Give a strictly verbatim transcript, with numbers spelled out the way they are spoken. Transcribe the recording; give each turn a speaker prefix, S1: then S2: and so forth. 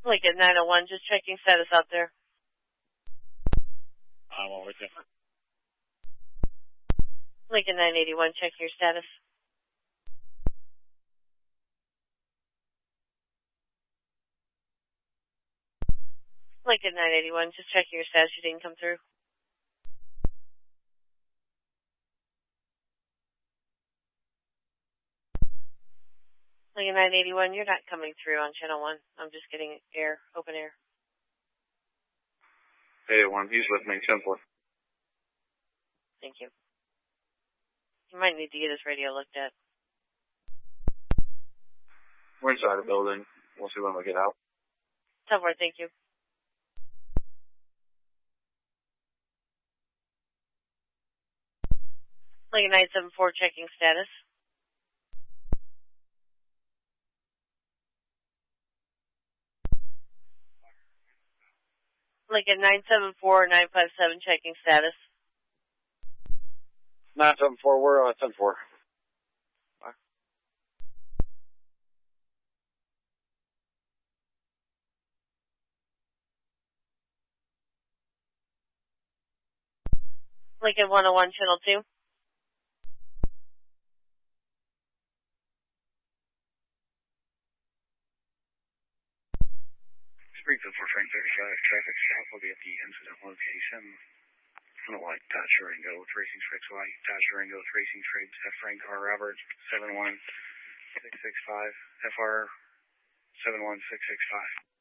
S1: Lincoln nine oh one, just checking status out there.
S2: I'm over with you.
S1: Lincoln nine eighty-one, check your status. Lincoln nine eighty-one, just checking your status. You didn't come through. Lincoln nine eighty-one, you're not coming through on channel one. I'm just getting air, open air.
S2: Hey, one, he's with me, ten four.
S1: Thank you. You might need to get his radio looked at.
S2: We're inside the building. We'll see when we get out.
S1: ten four, thank you. Lincoln nine seven four, checking status. Lincoln nine seven four nine five seven, checking status.
S2: nine seven four, we're uh, ten four.
S1: Lincoln one oh one, channel two.
S2: Springfield for Frank thirty-five, traffic stop will be at the incident location. On the white Dodge Durango with Racing Stripes white, Dodge Durango with Racing Stripes, F. Frank R. Roberts, seven one six six five, F R seven one six six five.